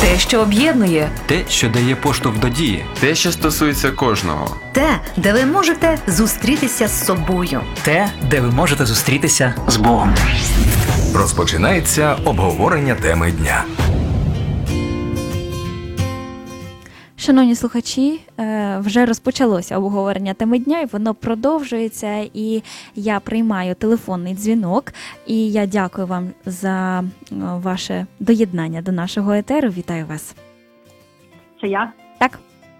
Те, що об'єднує. Те, що дає поштовх до дії. Те, що стосується кожного. Те, де ви можете зустрітися з собою. Те, де ви можете зустрітися з Богом. Розпочинається обговорення теми дня. Шановні слухачі, вже розпочалося обговорення теми дня, і воно продовжується, і я приймаю телефонний дзвінок, і я дякую вам за ваше доєднання до нашого етеру. Вітаю вас. Це я? Так.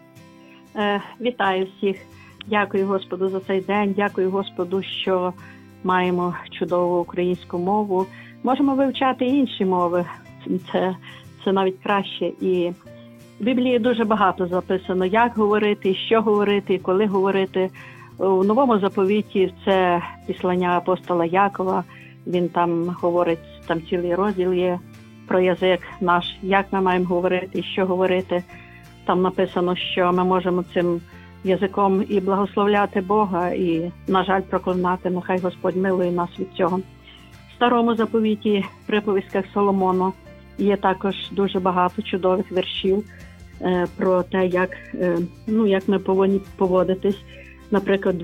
Вітаю всіх. Дякую Господу за цей день, дякую Господу, що маємо чудову українську мову. Можемо вивчати інші мови, це навіть краще. І в Біблії дуже багато записано, як говорити, що говорити, коли говорити. У Новому заповіті це післання апостола Якова, він там говорить, там цілий розділ є про язик наш, як ми маємо говорити, що говорити. Там написано, що ми можемо цим язиком і благословляти Бога, і, на жаль, проклинати, нехай Господь милує нас від цього. В Старому заповіті, приповістках Соломона, є також дуже багато чудових віршів про те, як ми повинні поводитись. Наприклад, в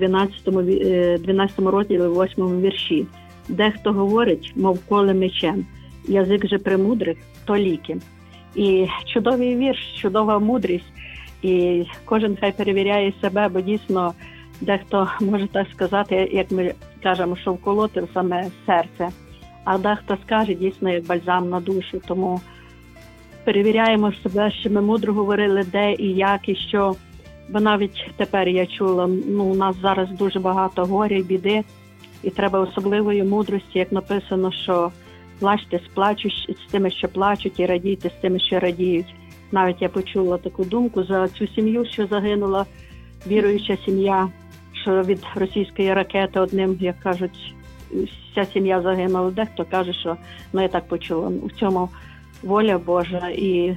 12 розділі, 8 вірші. Дехто говорить, мов коле мечем, язик же премудрих, то ліки. І чудовий вірш, чудова мудрість. І кожен хай перевіряє себе, бо дійсно дехто може так сказати, як ми кажемо, що вколоти в саме серце. А дехто скаже дійсно як бальзам на душу. Тому перевіряємо себе, що ми мудро говорили, де і як, і що. Бо навіть тепер я чула, у нас зараз дуже багато горя і біди, і треба особливої мудрості, як написано, що плачте з тими, що плачуть, і радійте з тими, що радіють. Навіть я почула таку думку за цю сім'ю, що загинула, віруюча сім'я, що від російської ракети одним, як кажуть, вся сім'я загинула. Дехто каже, що, я так почула, в цьому воля Божа. І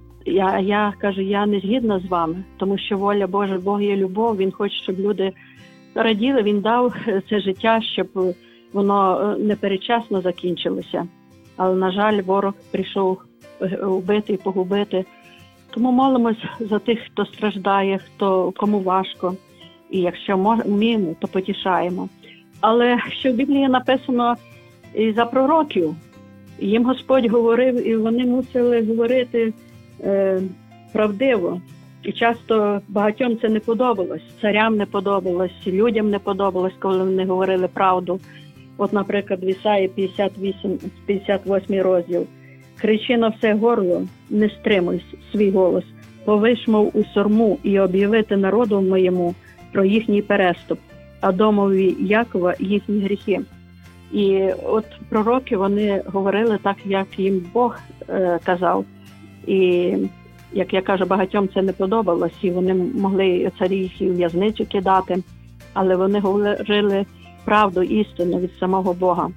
я кажу, я не згідна з вами, тому що воля Божа, Бог є любов, Він хоче, щоб люди раділи, Він дав це життя, щоб воно не передчасно закінчилося. Але, на жаль, ворог прийшов вбити і погубити. Тому молимось за тих, хто страждає, кому важко. І якщо вміємо, то потішаємо. Але що в Біблії написано і за пророків, їм Господь говорив, і вони мусили говорити правдиво. І часто багатьом це не подобалось. Царям не подобалось, людям не подобалось, коли вони говорили правду. От, наприклад, в Ісаї 58 розділ. «Кричи на все горло, не стримуй свій голос, повиш, мов у сорму, і об'явити народу моєму про їхній переступ, а домові Якова їхні гріхи». І от пророки, вони говорили так, як їм Бог казав. І, як я кажу, багатьом це не подобалось, і вони могли царі їх і в в'язницю кидати, але вони говорили правду, істину від самого Бога.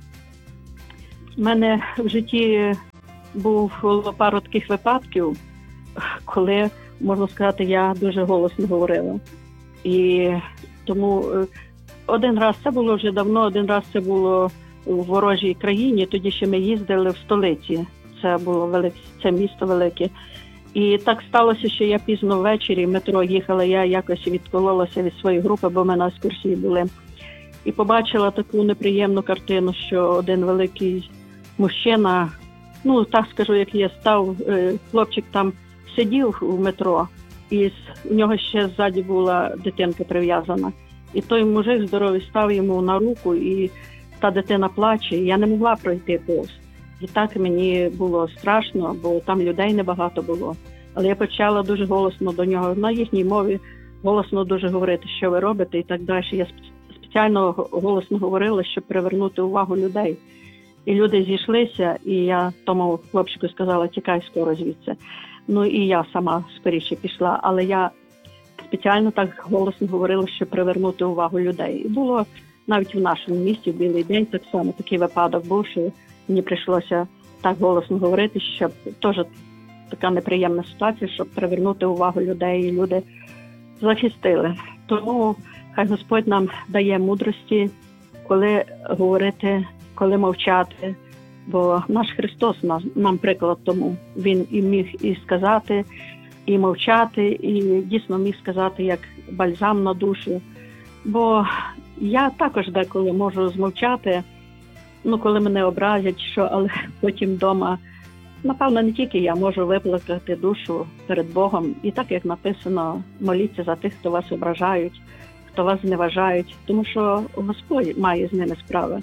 У мене в житті було пару таких випадків, коли, можна сказати, я дуже голосно говорила. І тому один раз, це було вже давно, один раз це було у ворожій країні, тоді ще ми їздили в столиці, це було це місто велике. І так сталося, що я пізно ввечері в метро їхала, я якось відкололася від своєї групи, бо ми на екскурсії були. І побачила таку неприємну картину, що один великий мужчина, так скажу, як є, став, хлопчик там сидів у метро, і у нього ще ззаді була дитинка прив'язана. І той мужик здоровий став йому на руку, і та дитина плаче, і я не могла пройти повз. І так мені було страшно, бо там людей небагато було. Але я почала дуже голосно до нього, на їхній мові, голосно дуже говорити, що ви робите і так далі. Я спеціально голосно говорила, щоб привернути увагу людей. І люди зійшлися, і я тому хлопчику сказала, тікай скоро звідси. І я сама скоріше пішла, але я спеціально так голосно говорила, щоб привернути увагу людей. І було навіть в нашому місті, в Білий день, так само такий випадок був, що мені прийшлося так голосно говорити, щоб теж така неприємна ситуація, щоб привернути увагу людей, і люди захистили. Тому хай Господь нам дає мудрості, коли говорити, коли мовчати, Бо наш Христос нам приклад тому. Він і міг і сказати, і мовчати, і дійсно міг сказати як бальзам на душу. Бо я також деколи можу змовчати, коли мене образять, але потім вдома, напевно, не тільки я можу виплакати душу перед Богом. І так, як написано, моліться за тих, хто вас ображають, хто вас зневажають, тому що Господь має з ними справи.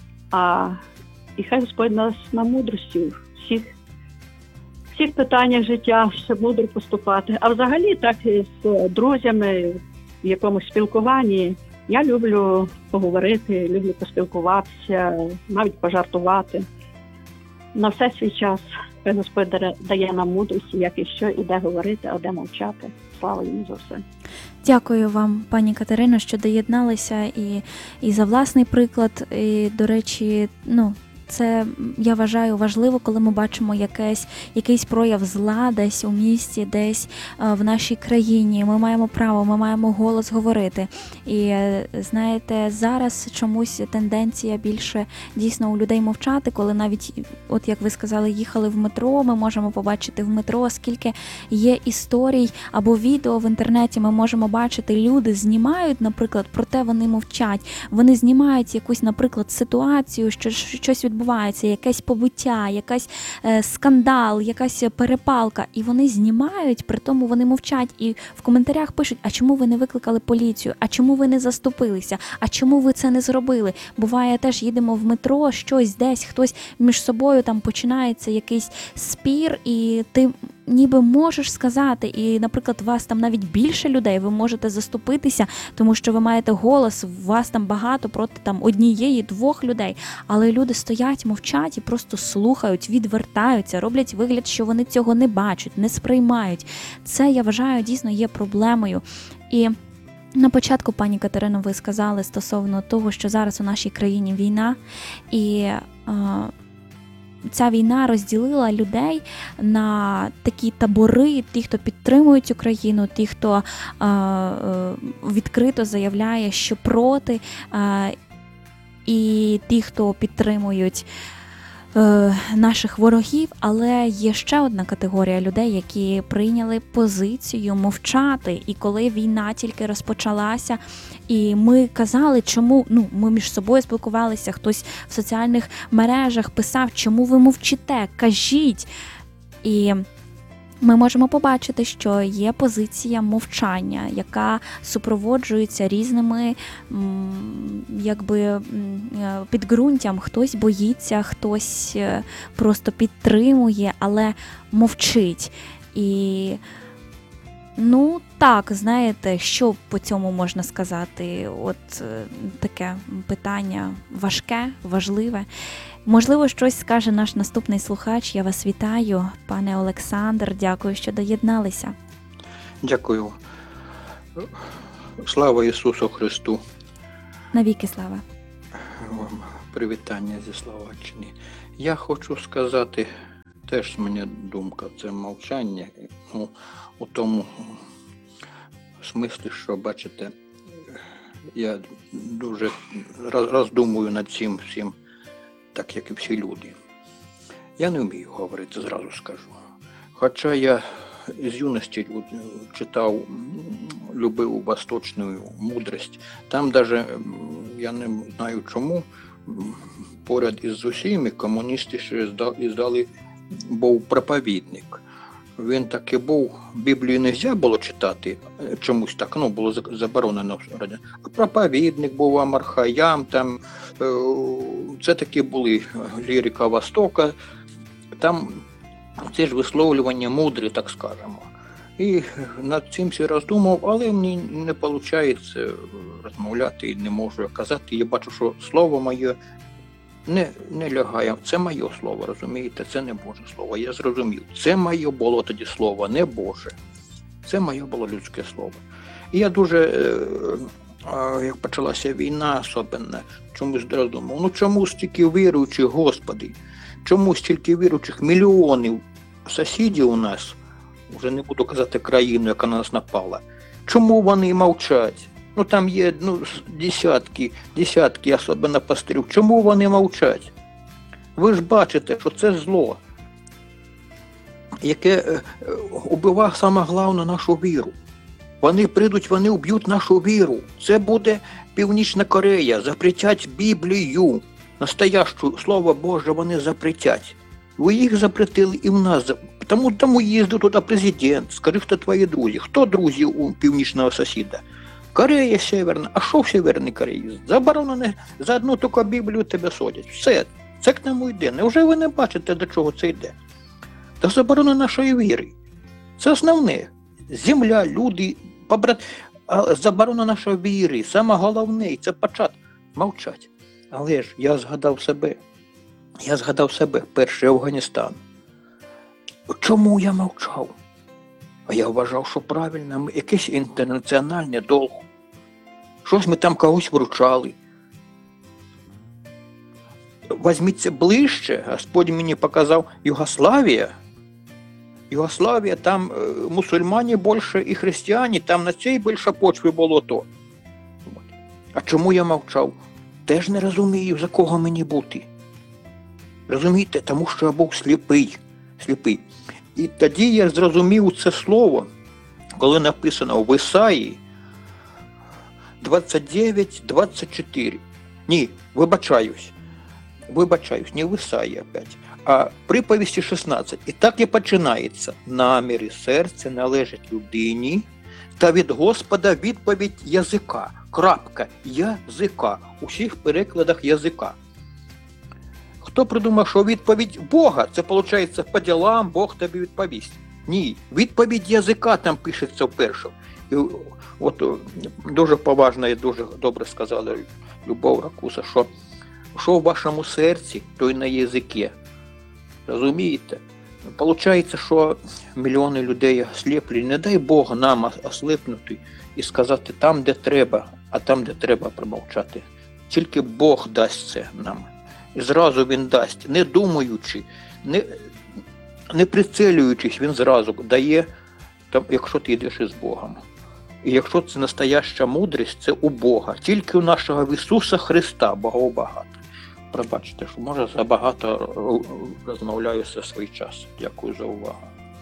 І хай Господь нас на мудрості в всіх питаннях життя, щоб мудро поступати. А взагалі, так і з друзями, в якомусь спілкуванні, я люблю поговорити, люблю поспілкуватися, навіть пожартувати. На все свій час хай Господь дає нам мудрості, як і що, і де говорити, а де мовчати. Слава йому за все. Дякую вам, пані Катерино, що доєдналися і за власний приклад. І, до речі, це, я вважаю, важливо, коли ми бачимо якийсь прояв зла десь у місті, десь в нашій країні. Ми маємо право, ми маємо голос говорити. І, знаєте, зараз чомусь тенденція більше дійсно у людей мовчати, коли навіть, от як ви сказали, їхали в метро, ми можемо побачити в метро, скільки є історій або відео в інтернеті, ми можемо бачити, люди знімають, наприклад, проте вони мовчать. Вони знімають якусь, наприклад, ситуацію, що щось відбувається, якесь побиття, якийсь скандал, якась перепалка, і вони знімають, при тому вони мовчать, і в коментарях пишуть, а чому ви не викликали поліцію, а чому ви не заступилися, а чому ви це не зробили. Буває, теж їдемо в метро, щось десь, хтось між собою, там починається якийсь спір, і ти ніби можеш сказати, і, наприклад, вас там навіть більше людей, ви можете заступитися, тому що ви маєте голос, вас там багато проти там однієї-двох людей, але люди стоять, мовчать і просто слухають, відвертаються, роблять вигляд, що вони цього не бачать, не сприймають. Це, я вважаю, дійсно є проблемою. І на початку, пані Катерино, ви сказали стосовно того, що зараз у нашій країні війна, і ця війна розділила людей на такі табори, ті, хто підтримують Україну, ті, хто відкрито заявляє, що проти, і ті, хто підтримують наших ворогів, але є ще одна категорія людей, які прийняли позицію мовчати. І коли війна тільки розпочалася, і ми казали, чому, ми між собою спілкувалися, хтось в соціальних мережах писав, чому ви мовчите, кажіть. І ми можемо побачити, що є позиція мовчання, яка супроводжується різними підґрунтям. Хтось боїться, хтось просто підтримує, але мовчить. І так, знаєте, що по цьому можна сказати? От таке питання важке, важливе. Можливо, щось скаже наш наступний слухач. Я вас вітаю, пане Олександр. Дякую, що доєдналися. Дякую. Слава Ісусу Христу. Навіки слава. Вам привітання зі Словаччини. Я хочу сказати, теж моя думка, це мовчання. У тому смислі, що, бачите, я дуже роздумую над цим всім, так як і всі люди. Я не вмію говорити, зразу скажу. Хоча я з юності читав, любив восточну мудрість. Там навіть, я не знаю чому, поряд із усіми комуністи ще здали, був проповідник. Він таки був, Біблію не можна було читати, чомусь так, було заборонено. А проповідник був Амар-Хайям, там, це такі були лірика Востока, там це ж висловлювання мудрі, так скажемо. І над цим всі роздумав, але мені не виходить розмовляти і не можу казати. Я бачу, що слово моє не лягає. Це моє слово, розумієте? Це не Боже слово. Я зрозумів. Це моє було тоді слово, не Боже. Це моє було людське слово. І я дуже, як почалася війна особливо, чомусь роздумав. Чому стільки віруючих, Господи? Чому стільки віруючих мільйонів сусідів у нас, вже не буду казати країну, яка на нас напала, чому вони мовчать? Там є десятки, особливо пастирів. Чому вони мовчать? Ви ж бачите, що це зло, яке убиває саме головне нашу віру. Вони прийдуть, вони вб'ють нашу віру. Це буде Північна Корея, запретять Біблію. Настоящу Слово Боже вони запретять. Ви їх запретили і в нас. Тому їздив туди президент. Скажи, хто твої друзі. Хто друзі у північного сусіда? Корея Северна. А що в Северній Кореї? Заборонено, за одну тільки Біблію тебе судять. Все, це к нему йде. Невже ви не бачите, до чого це йде? Та заборона нашої віри. Це основне. Земля, люди, заборона нашої віри. Саме головне, це почати мовчати. Але ж я згадав себе, перший Афганістан. Чому я мовчав? А я вважав, що правильно, якийсь інтернаціональний долг. Щось ми там когось вручали. Візьміться ближче, Господь мені показав Югославія. Югославія, там мусульмані більше і християни, там на цій більше почві було то. А чому я мовчав? Теж не розумію, за кого мені бути. Розумієте? Тому що я був сліпий. І тоді я зрозумів це слово, коли написано в Ісаї 29-24. Ні, вибачаюсь, не в Ісаї опять, а приповісті 16. І так і починається. Наміри серця належать людині, та від Господа відповідь язика. Крапка. Язика. У всіх перекладах язика. Хто придумав, що відповідь Бога, це виходить по ділам, Бог тобі відповість. Ні, відповідь язика там пишеться вперше. І от дуже поважно і дуже добре сказала Любов Ракуса, що в вашому серці, то й на язикі. Розумієте? Получається, що мільйони людей осліплені. Не дай Бог нам осліпнути і сказати там, де треба, а там, де треба, промовчати. Тільки Бог дасть це нам. І зразу Він дасть, не думаючи, не прицелюючись, Він зразу дає, там, якщо ти йдеш із Богом. І якщо це настояща мудрість, це у Бога. Тільки у нашого Ісуса Христа Богов багато. Пробачте, що може забагато розмовляю за свій час. Дякую за увагу.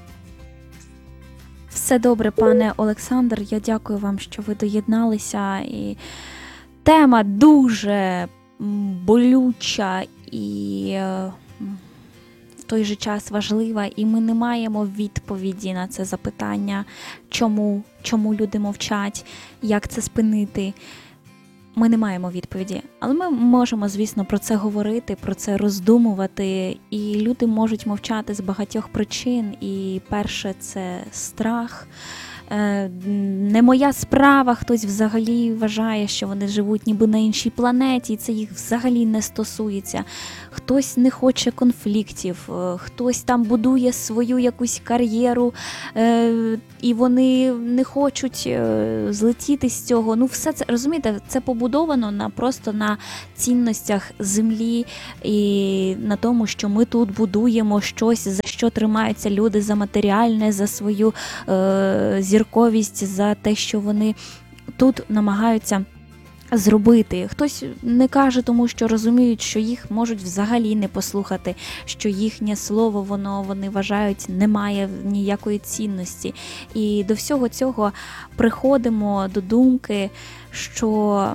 Все добре, пане Олександр. Я дякую вам, що ви доєдналися. І тема дуже болюча і в той же час важлива, і ми не маємо відповіді на це запитання, чому люди мовчать, як це спинити. Ми не маємо відповіді, але ми можемо, звісно, про це говорити, про це роздумувати, і люди можуть мовчати з багатьох причин, і перше – це страх. Не моя справа, хтось взагалі вважає, що вони живуть ніби на іншій планеті, і це їх взагалі не стосується. Хтось не хоче конфліктів, хтось там будує свою якусь кар'єру, і вони не хочуть злетіти з цього. Ну, все це, розумієте, це побудовано просто на цінностях землі і на тому, що ми тут будуємо щось, за що тримаються люди, за матеріальне, за свою зірковість, за те, що вони тут намагаються зробити. Хтось не каже, тому що розуміють, що їх можуть взагалі не послухати, що їхнє слово, вони вважають, не має ніякої цінності. І до всього цього приходимо до думки, що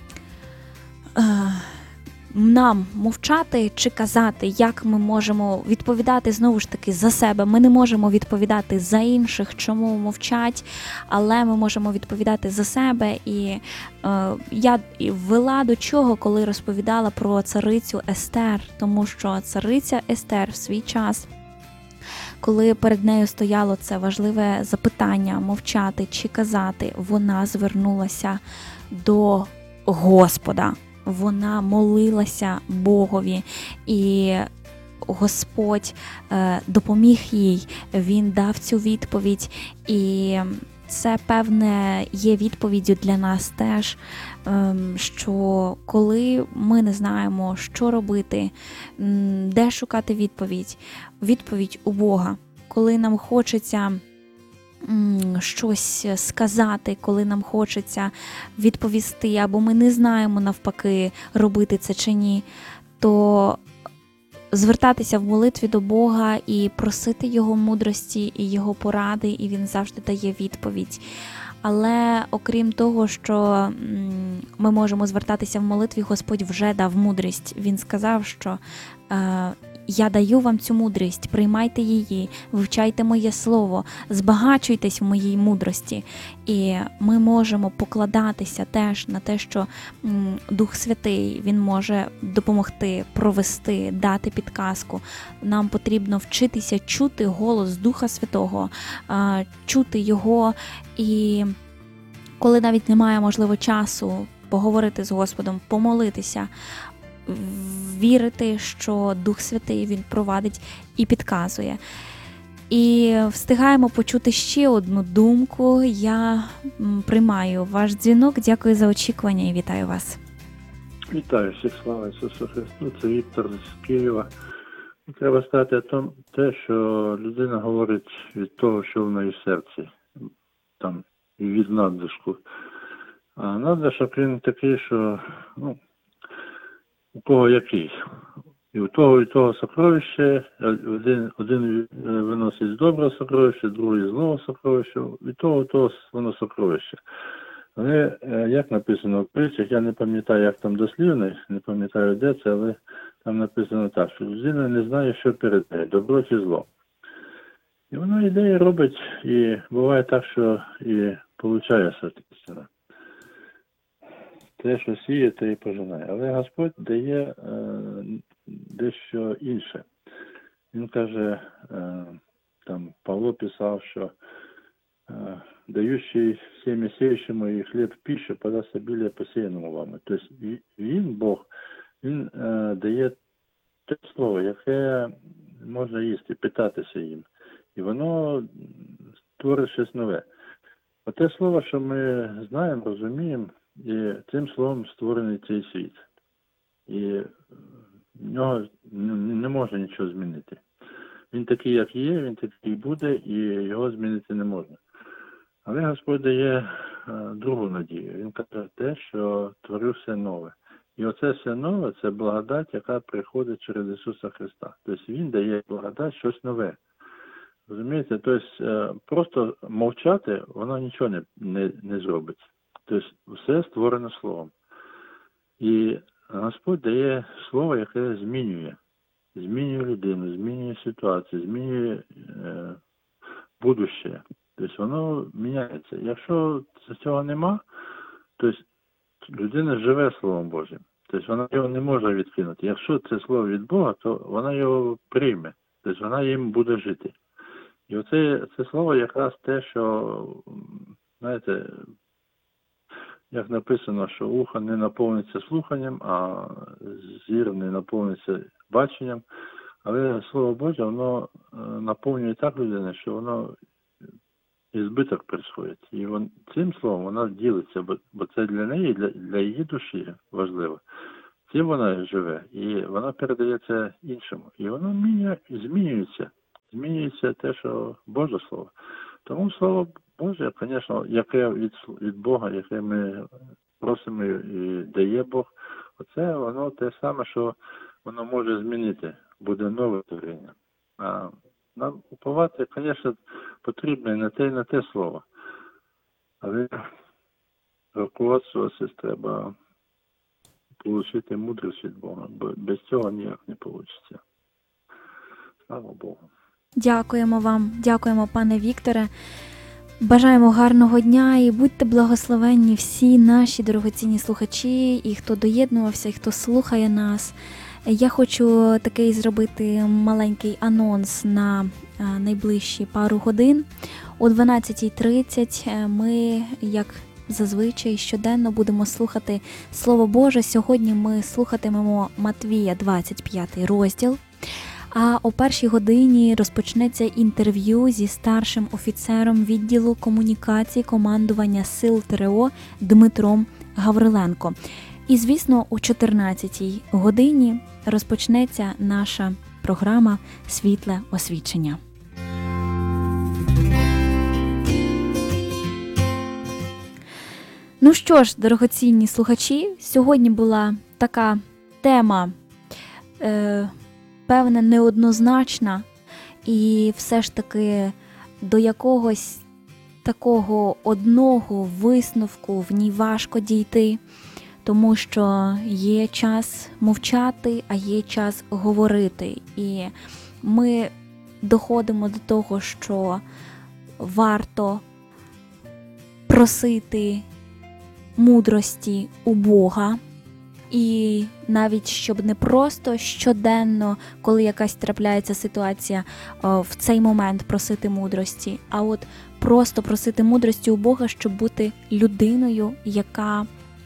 нам мовчати чи казати, як ми можемо відповідати знову ж таки за себе. Ми не можемо відповідати за інших, чому мовчать, але ми можемо відповідати за себе. І я ввела до чого, коли розповідала про царицю Естер, тому що цариця Естер в свій час, коли перед нею стояло це важливе запитання, мовчати чи казати, вона звернулася до Господа. Вона молилася Богові, і Господь допоміг їй, Він дав цю відповідь, і це, певне, є відповіддю для нас теж, що коли ми не знаємо, що робити, де шукати відповідь у Бога, коли нам хочеться щось сказати, коли нам хочеться відповісти, або ми не знаємо навпаки, робити це чи ні, то звертатися в молитві до Бога і просити Його мудрості і Його поради, і Він завжди дає відповідь. Але окрім того, що ми можемо звертатися в молитві, Господь вже дав мудрість. Він сказав, що я даю вам цю мудрість, приймайте її, вивчайте моє слово, збагачуйтесь в моїй мудрості. І ми можемо покладатися теж на те, що Дух Святий, Він може допомогти, провести, дати підказку. Нам потрібно вчитися чути голос Духа Святого, чути Його. І коли навіть немає, можливо, часу поговорити з Господом, помолитися, вірити, що Дух Святий, Він провадить і підказує. І встигаємо почути ще одну думку. Я приймаю ваш дзвінок. Дякую за очікування і вітаю вас. Вітаю всіх, слава Ісусу Христу. Це Віктор з Києва. Треба сказати те, що людина говорить від того, що в неї в серці, там, і від надлишку. А надлишок він такий, що, у кого який. І у того сокровище, один виносить з доброго сокровища, другий з злого сокровища, від того воно сокровище. Але, як написано в притчах, я не пам'ятаю, як там дослівно, не пам'ятаю, де це, але там написано так, що людина не знає, що перед нею, добро чи зло. І вона йде і робить, і буває так, що і получає соответственно. Те, що сіє, те і пожинає. Але Господь дає дещо інше. Він каже, там Павло писав, що даючий всім сеющему і хліб пищу, подасть обілля посіяному вами. Тобто він, Бог, він дає те слово, яке можна їсти, питатися їм. І воно творить щось нове. Оте слово, що ми знаємо, розуміємо, і цим словом створений цей світ. І в нього не може нічого змінити. Він такий, як є, він такий буде, і його змінити не можна. Але Господь дає другу надію. Він каже те, що творив все нове. І оце все нове – це благодать, яка приходить через Ісуса Христа. Тобто Він дає благодать щось нове. Розумієте? Тобто просто мовчати, воно нічого не зробить. Тобто все створено Словом. І Господь дає слово, яке змінює. Змінює людину, змінює ситуацію, змінює будуще. Тобто воно міняється. Якщо цього нема, то людина живе Словом Божим. Тобто вона його не може відкинути. Якщо це слово від Бога, то вона його прийме. Тобто вона їм буде жити. І оце це слово якраз те, що, знаєте, як написано, що ухо не наповниться слуханням, а зір не наповниться баченням. Але Слово Боже, воно наповнює так людину, що воно і збиток приходить. І цим словом вона ділиться, бо це для неї, для її душі важливо. Цим вона живе, і вона передає це іншому. І воно змінюється. Змінюється те, що Боже Слово. Тому Слово Боже, звісно, яке від Бога, яке ми просимо і дає Бог, оце воно те саме, що воно може змінити, буде нове творіння. А нам уповати, звісно, потрібно і на те слово. Але руководствуватися треба отримати мудрість від Бога, бо без цього ніяк не вийде. Слава Богу. Дякуємо вам, дякуємо, пане Вікторе. Бажаємо гарного дня і будьте благословенні всі наші дорогоцінні слухачі, і хто доєднувався, і хто слухає нас. Я хочу такий зробити маленький анонс на найближчі пару годин. О 12:30 ми, як зазвичай, щоденно будемо слухати Слово Боже. Сьогодні ми слухатимемо Матвія 25 розділ. А о 1:00 годині розпочнеться інтерв'ю зі старшим офіцером відділу комунікації командування сил ТРО Дмитром Гавриленко. І, звісно, о 14:00 годині розпочнеться наша програма «Світле освічення». Ну що ж, дорогоцінні слухачі, сьогодні була така тема напевне, неоднозначна, і все ж таки до якогось такого одного висновку в ній важко дійти, тому що є час мовчати, а є час говорити. І ми доходимо до того, що варто просити мудрості у Бога, і навіть щоб не просто щоденно, коли якась трапляється ситуація, в цей момент просити мудрості, а от просто просити мудрості у Бога, щоб бути людиною, яка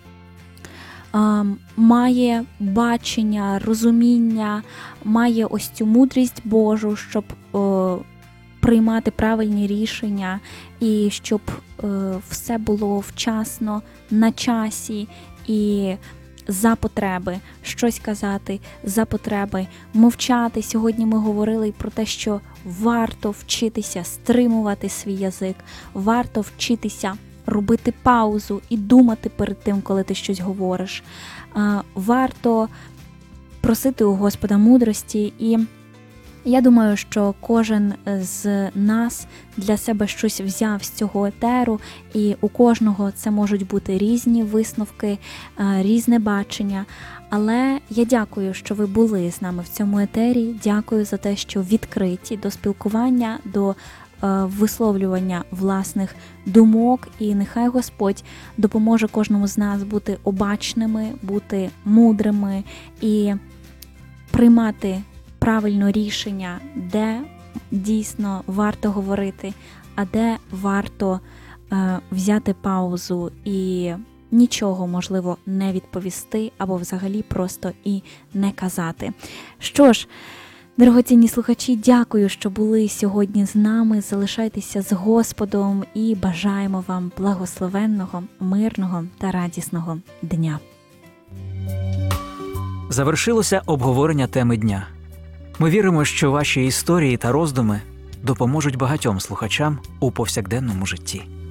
має бачення, розуміння, має ось цю мудрість Божу, щоб приймати правильні рішення і щоб все було вчасно, на часі і за потреби, щось казати за потреби, мовчати. Сьогодні ми говорили про те, що варто вчитися стримувати свій язик, варто вчитися робити паузу і думати перед тим, коли ти щось говориш. Варто просити у Господа мудрості, і я думаю, що кожен з нас для себе щось взяв з цього етеру, і у кожного це можуть бути різні висновки, різне бачення. Але я дякую, що ви були з нами в цьому етері. Дякую за те, що відкриті до спілкування, до висловлювання власних думок, і нехай Господь допоможе кожному з нас бути обачними, бути мудрими і приймати правильно рішення, де дійсно варто говорити, а де варто взяти паузу і нічого, можливо, не відповісти або взагалі просто і не казати. Що ж, дорогоцінні слухачі, дякую, що були сьогодні з нами. Залишайтеся з Господом і бажаємо вам благословенного, мирного та радісного дня. Завершилося обговорення теми дня. Ми віримо, що ваші історії та роздуми допоможуть багатьом слухачам у повсякденному житті.